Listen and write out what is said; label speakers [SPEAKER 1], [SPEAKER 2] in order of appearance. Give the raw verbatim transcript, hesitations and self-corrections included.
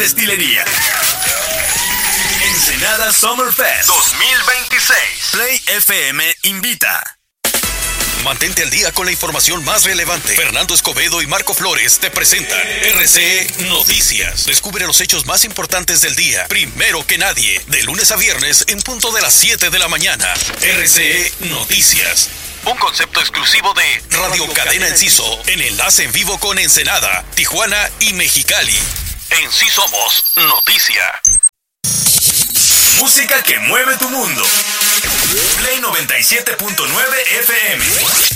[SPEAKER 1] destilería. Ensenada Summer Fest dos mil veintiséis. Play F M invita.
[SPEAKER 2] Mantente al día con la información más relevante. Fernando Escobedo y Marco Flores te presentan R C E Noticias. Descubre los hechos más importantes del día, primero que nadie, de lunes a viernes en punto de las siete de la mañana. R C E Noticias. Un concepto exclusivo de Radio Cadena Enciso, en enlace en vivo con Ensenada, Tijuana y Mexicali. En sí somos noticia.
[SPEAKER 1] Música que mueve tu mundo. Play noventa y siete punto nueve F M.